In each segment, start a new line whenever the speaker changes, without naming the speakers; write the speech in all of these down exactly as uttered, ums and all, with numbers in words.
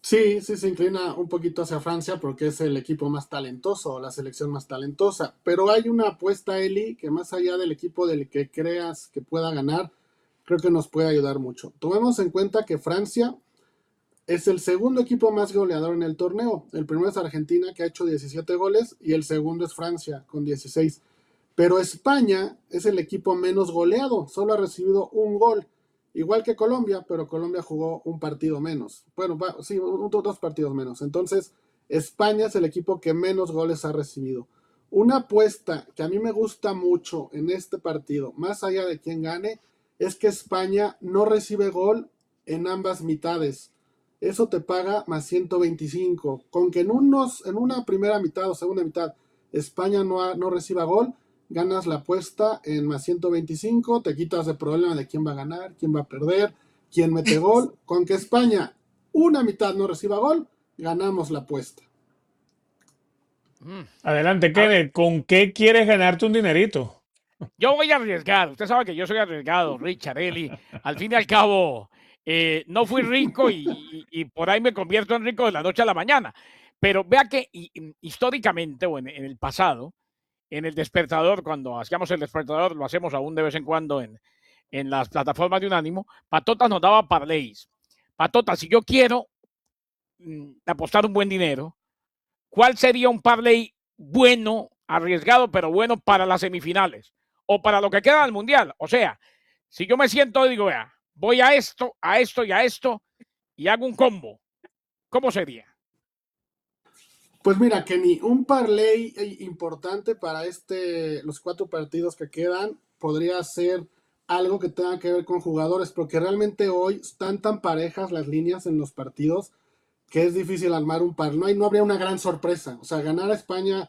Sí, sí se inclina un poquito hacia Francia porque es el equipo más talentoso, la selección más talentosa. Pero hay una apuesta, Eli, que más allá del equipo del que creas que pueda ganar, creo que nos puede ayudar mucho. Tomemos en cuenta que Francia es el segundo equipo más goleador en el torneo. El primero es Argentina, que ha hecho diecisiete goles, y el segundo es Francia, con dieciséis. Pero España es el equipo menos goleado, solo ha recibido un gol, igual que Colombia, pero Colombia jugó un partido menos. Bueno, sí, dos partidos menos. Entonces, España es el equipo que menos goles ha recibido. Una apuesta que a mí me gusta mucho en este partido, más allá de quién gane, es que España no recibe gol en ambas mitades. Eso te paga más ciento veinticinco. Con que en, unos, en una primera mitad o segunda mitad España no, ha, no reciba gol, ganas la apuesta en más ciento veinticinco, te quitas el problema de quién va a ganar, quién va a perder, quién mete gol. Con que España una mitad no reciba gol, ganamos la apuesta.
Mm.
Adelante, Kenneth, ¿con qué quieres ganarte un dinerito?
Yo voy a arriesgar. Usted sabe que yo soy arriesgado, Richard, Eli. Al fin y al cabo, eh, no fui rico y, y, y, por ahí me convierto en rico de la noche a la mañana. Pero vea que y, históricamente o en, en, el pasado, en el despertador, cuando hacíamos el despertador, lo hacemos aún de vez en cuando en, en las plataformas de Unánimo, Patota nos daba parlays. Patota, si yo quiero mm, apostar un buen dinero, ¿cuál sería un parlay bueno, arriesgado, pero bueno para las semifinales? O para lo que queda del Mundial. O sea, si yo me siento y digo, vea, voy a esto, a esto y a esto, y hago un combo, ¿cómo sería?
Pues mira, Kenny, un parlay importante para este, los cuatro partidos que quedan podría ser algo que tenga que ver con jugadores, porque realmente hoy están tan parejas las líneas en los partidos que es difícil armar un par. No, hay, no habría una gran sorpresa. O sea, ganar a España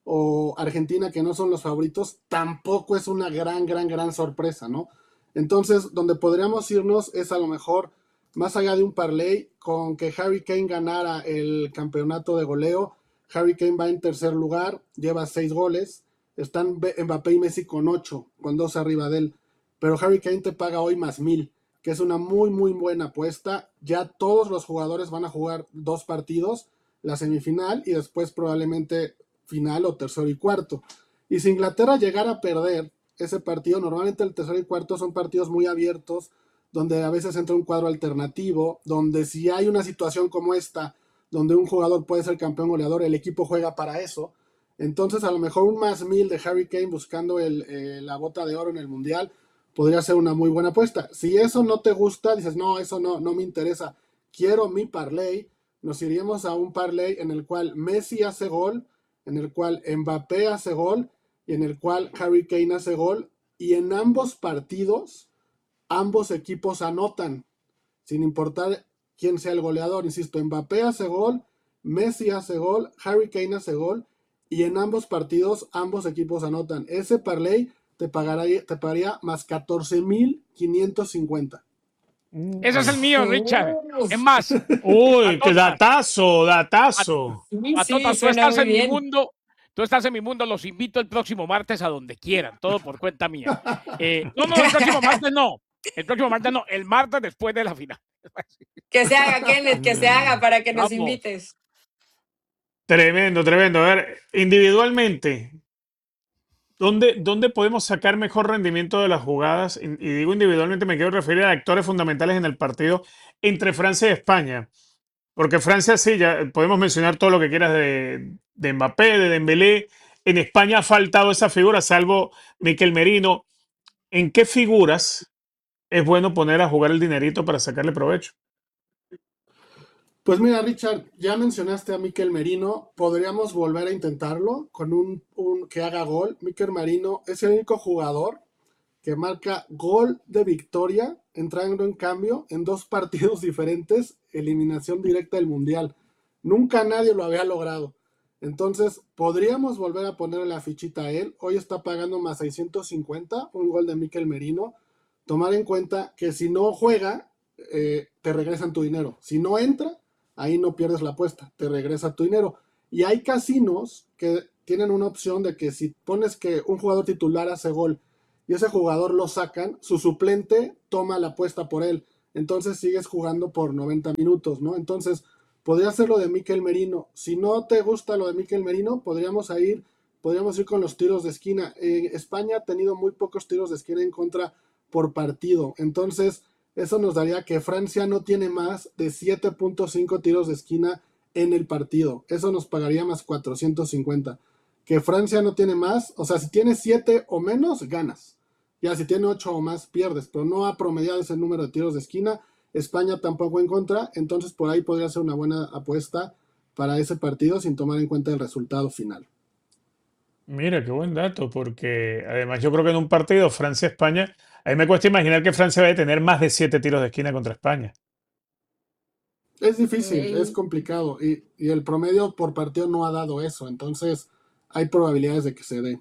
o Argentina, que no son los favoritos, tampoco es una gran, gran, gran sorpresa, ¿no? Entonces, donde podríamos irnos es a lo mejor, más allá de un parlay, con que Harry Kane ganara el campeonato de goleo. Harry Kane va en tercer lugar, lleva seis goles. Están Mbappé y Messi con ocho, con dos arriba de él. Pero Harry Kane te paga hoy más mil, que es una muy, muy buena apuesta. Ya todos los jugadores van a jugar dos partidos, la semifinal y después probablemente final o tercero y cuarto. Y si Inglaterra llegara a perder ese partido, normalmente el tercero y cuarto son partidos muy abiertos, donde a veces entra un cuadro alternativo, donde si hay una situación como esta, donde un jugador puede ser campeón goleador, el equipo juega para eso. Entonces, a lo mejor un más mil de Harry Kane buscando el, eh, la bota de oro en el Mundial podría ser una muy buena apuesta. Si eso no te gusta, dices, no, eso no, no me interesa, quiero mi parlay, nos iríamos a un parlay en el cual Messi hace gol, en el cual Mbappé hace gol y en el cual Harry Kane hace gol, y en ambos partidos ambos equipos anotan, sin importar quién sea el goleador. Insisto, Mbappé hace gol, Messi hace gol, Harry Kane hace gol, y en ambos partidos ambos equipos anotan. Ese parlay te pagaría, te pagaría más catorce mil quinientos cincuenta.
Ese es el mío, Richard. Es más,
uy, qué
Patota,
datazo, datazo.
Sí,
Patota,
sí,
tú
suena
estás
muy
en mi
bien.
mundo. Tú estás en mi mundo, los invito el próximo martes a donde quieran, todo por cuenta mía. Eh, no, no, el próximo martes no. El próximo martes no, el martes después de la final.
Que se haga, Kenneth, que se haga para que nos
Vamos.
invites.
Tremendo, tremendo. A ver, individualmente, ¿dónde, ¿dónde podemos sacar mejor rendimiento de las jugadas? Y, y digo individualmente, me quiero referir a actores fundamentales en el partido entre Francia y España. Porque Francia sí, ya podemos mencionar todo lo que quieras de, de Mbappé, de Dembélé. En España ha faltado esa figura, salvo Mikel Merino. ¿En qué figuras es bueno poner a jugar el dinerito para sacarle provecho?
Pues mira, Richard, ya mencionaste a Mikel Merino, podríamos volver a intentarlo con un, un que haga gol. Mikel Merino es el único jugador que marca gol de victoria entrando en cambio en dos partidos diferentes, eliminación directa del Mundial. Nunca nadie lo había logrado. Entonces, podríamos volver a ponerle la fichita a él. Hoy está pagando más seiscientos cincuenta, un gol de Mikel Merino. Tomar en cuenta que si no juega, eh, te regresan tu dinero. Si no entra, ahí no pierdes la apuesta, te regresa tu dinero. Y hay casinos que tienen una opción de que si pones que un jugador titular hace gol y ese jugador lo sacan, su suplente toma la apuesta por él. Entonces sigues jugando por noventa minutos, ¿no? Entonces podría ser lo de Mikel Merino. Si no te gusta lo de Mikel Merino, podríamos ir, podríamos ir con los tiros de esquina. Eh, España ha tenido muy pocos tiros de esquina en contra por partido. Entonces, eso nos daría que Francia no tiene más de siete punto cinco tiros de esquina en el partido. Eso nos pagaría más cuatrocientos cincuenta. Que Francia no tiene más, o sea, si tiene siete o menos, ganas. Ya si tiene ocho o más, pierdes, pero no ha promediado ese número de tiros de esquina. España tampoco en contra, entonces por ahí podría ser una buena apuesta para ese partido sin tomar en cuenta el resultado final.
Mira, qué buen dato, porque además yo creo que en un partido Francia-España, a mí me cuesta imaginar que Francia vaya a tener más de siete tiros de esquina contra España.
Es difícil,
Sí.
es complicado y, y el promedio por partido no ha dado eso, entonces hay probabilidades de que se dé.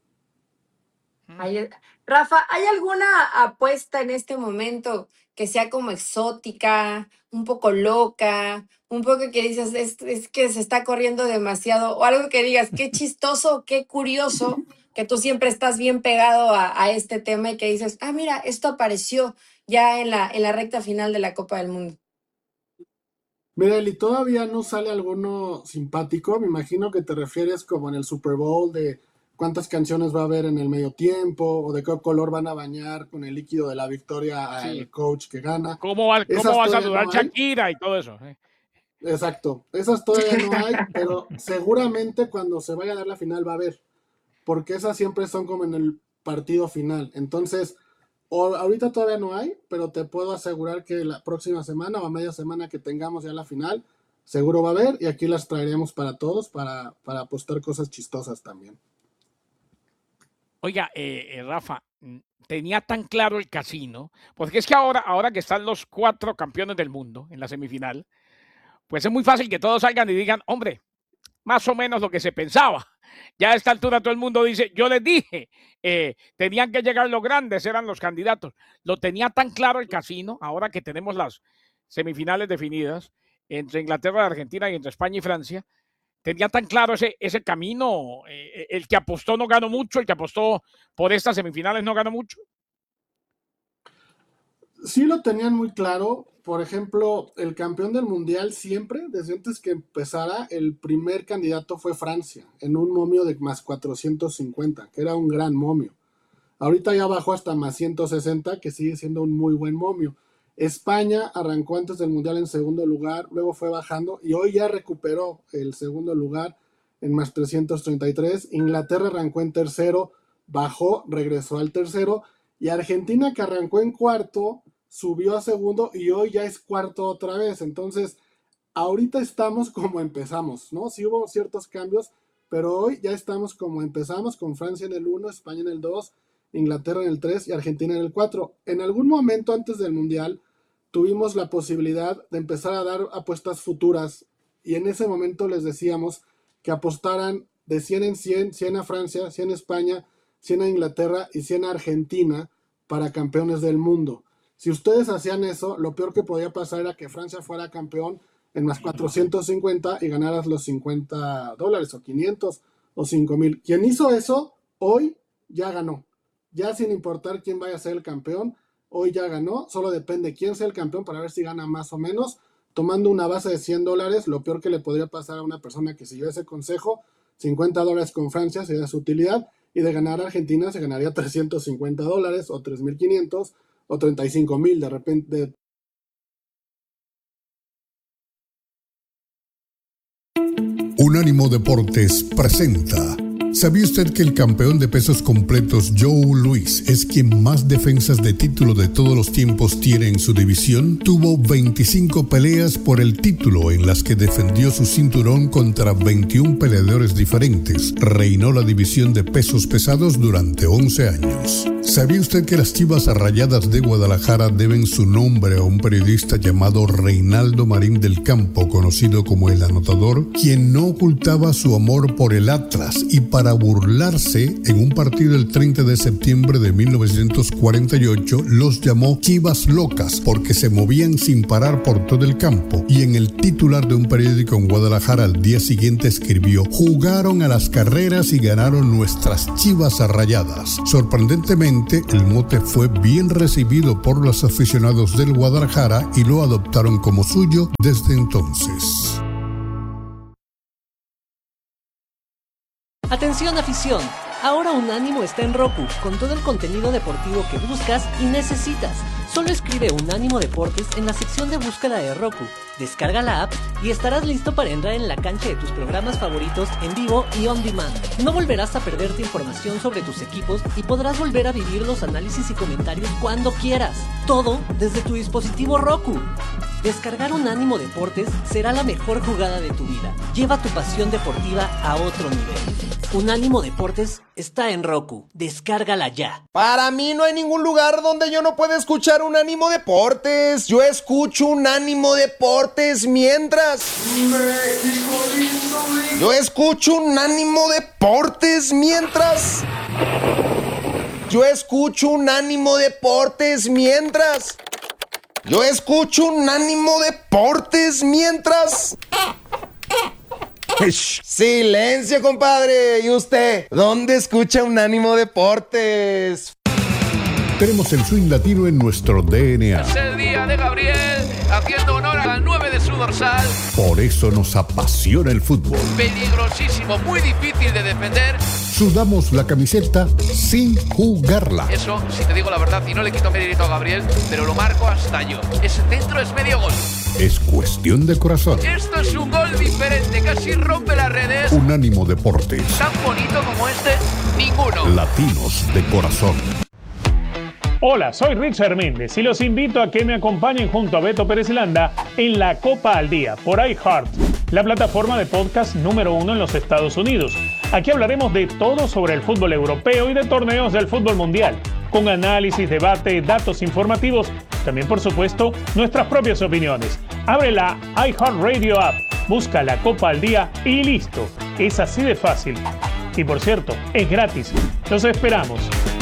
Hay- Rafa, ¿hay alguna apuesta en este momento que sea como exótica, un poco loca, un poco que dices, es, es que se está corriendo demasiado, o algo que digas, qué chistoso, qué curioso, que tú siempre estás bien pegado a, a este tema y que dices, ah, mira, esto apareció ya en la, en la recta final de la Copa del Mundo?
Mira, Eli, todavía no sale alguno simpático, me imagino que te refieres como en el Super Bowl de cuántas canciones va a haber en el medio tiempo o de qué color van a bañar con el líquido de la victoria al
Sí.
coach que gana.
¿Cómo va,
Esas
cómo va a
todavía
saludar
no hay.
Shakira y todo eso? ¿eh?
Exacto, esas todavía no hay, pero seguramente cuando se vaya a dar la final va a haber, porque esas siempre son como en el partido final. Entonces, o- ahorita todavía no hay, pero te puedo asegurar que la próxima semana o a media semana que tengamos ya la final, seguro va a haber y aquí las traeremos para todos para, para apostar cosas chistosas también.
Oiga, eh, eh, Rafa, mm, tenía tan claro el casino, porque es que ahora, ahora que están los cuatro campeones del mundo en la semifinal, pues es muy fácil que todos salgan y digan, hombre, más o menos lo que se pensaba. Ya a esta altura todo el mundo dice, yo les dije, eh, tenían que llegar los grandes, eran los candidatos. Lo tenía tan claro el casino, ahora que tenemos las semifinales definidas entre Inglaterra y Argentina y entre España y Francia, tenía tan claro ese, ese camino, eh, el que apostó no ganó mucho, el que apostó por estas semifinales no ganó mucho.
Sí lo tenían muy claro. Por ejemplo, el campeón del mundial siempre, desde antes que empezara, el primer candidato fue Francia, en un momio de más cuatrocientos cincuenta, que era un gran momio. Ahorita ya bajó hasta más ciento sesenta, que sigue siendo un muy buen momio. España arrancó antes del mundial en segundo lugar, luego fue bajando y hoy ya recuperó el segundo lugar en más trescientos treinta y tres. Inglaterra arrancó en tercero, bajó, regresó al tercero. Y Argentina, que arrancó en cuarto, subió a segundo y hoy ya es cuarto otra vez. Entonces, ahorita estamos como empezamos, ¿no? Sí hubo ciertos cambios, pero hoy ya estamos como empezamos, con Francia en el uno, España en el dos, Inglaterra en el tres y Argentina en el cuatro. En algún momento antes del Mundial tuvimos la posibilidad de empezar a dar apuestas futuras y en ese momento les decíamos que apostaran de cien en cien, cien a Francia, cien a España, cien a Inglaterra y cien a Argentina para campeones del mundo. Si ustedes hacían eso, lo peor que podía pasar era que Francia fuera campeón en más cuatrocientos cincuenta y ganaras los cincuenta dólares o quinientos o cinco mil. Quien hizo eso, hoy ya ganó. Ya sin importar quién vaya a ser el campeón, hoy ya ganó. Solo depende quién sea el campeón para ver si gana más o menos. Tomando una base de cien dólares, lo peor que le podría pasar a una persona que siguió ese consejo, cincuenta dólares con Francia sería su utilidad. Y de ganar a Argentina se ganaría trescientos cincuenta dólares o tres mil quinientos o treinta y cinco mil de repente.
Unánimo Deportes presenta. ¿Sabía usted que el campeón de pesos completos Joe Louis es quien más defensas de título de todos los tiempos tiene en su división? Tuvo veinticinco peleas por el título en las que defendió su cinturón contra veintiún peleadores diferentes. Reinó la división de pesos pesados durante once años. ¿Sabía usted que las Chivas Rayadas de Guadalajara deben su nombre a un periodista llamado Reinaldo Marín del Campo, conocido como El Anotador, quien no ocultaba su amor por el Atlas y para para burlarse, en un partido el treinta de septiembre de mil novecientos cuarenta y ocho, los llamó Chivas Locas porque se movían sin parar por todo el campo, y en el titular de un periódico en Guadalajara al día siguiente escribió: jugaron a las carreras y ganaron nuestras Chivas Rayadas. Sorprendentemente, el mote fue bien recibido por los aficionados del Guadalajara y lo adoptaron como suyo desde entonces.
Atención afición, ahora Unánimo está en Roku, con todo el contenido deportivo que buscas y necesitas. Solo escribe Unánimo Deportes en la sección de búsqueda de Roku, descarga la app y estarás listo para entrar en la cancha de tus programas favoritos en vivo y on demand. No volverás a perderte información sobre tus equipos y podrás volver a vivir los análisis y comentarios cuando quieras. Todo desde tu dispositivo Roku. Descargar Unánimo Deportes será la mejor jugada de tu vida. Lleva tu pasión deportiva a otro nivel. Unánimo Deportes está en Roku. Descárgala ya.
Para mí no hay ningún lugar donde yo no pueda escuchar Unánimo Deportes. Yo escucho Unánimo Deportes mientras... Yo escucho Unánimo Deportes mientras... Yo escucho Unánimo Deportes mientras... Yo escucho Unánimo Deportes mientras... Silencio, compadre. ¿Y usted? ¿Dónde escucha Unánimo Deportes?
Tenemos el swing latino en nuestro D N A.
Es el día de Gabriel, haciendo honor al nueve de su dorsal.
Por eso nos apasiona el fútbol.
Peligrosísimo, muy difícil de defender.
Sudamos la camiseta sin jugarla.
Eso, si te digo la verdad, y no le quito mérito a Gabriel, pero lo marco hasta yo. Ese centro es medio gol.
Es cuestión de corazón.
Esto es un gol diferente, casi rompe las redes.
Unánimo Deportes.
Tan bonito como este, ninguno.
Latinos de corazón.
Hola, soy Richard Méndez y los invito a que me acompañen junto a Beto Pérez Landa en La Copa al Día por iHeart, la plataforma de podcast número uno en los Estados Unidos. Aquí hablaremos de todo sobre el fútbol europeo y de torneos del fútbol mundial, con análisis, debate, datos informativos, también por supuesto nuestras propias opiniones. Abre la iHeartRadio app, busca La Copa al Día y listo. Es así de fácil. Y por cierto, es gratis. Los esperamos.